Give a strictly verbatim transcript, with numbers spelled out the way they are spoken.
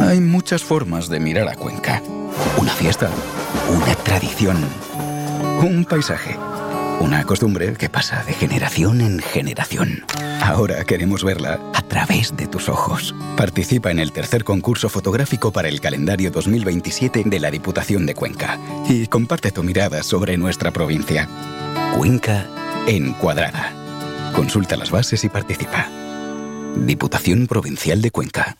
Hay muchas formas de mirar a Cuenca. Una fiesta, una tradición, un paisaje, una costumbre que pasa de generación en generación. Ahora queremos verla a través de tus ojos. Participa en el tercer concurso fotográfico para el calendario dos mil veintisiete de la Diputación de Cuenca y comparte tu mirada sobre nuestra provincia. Cuenca Encuadrada. Consulta las bases y participa. Diputación Provincial de Cuenca.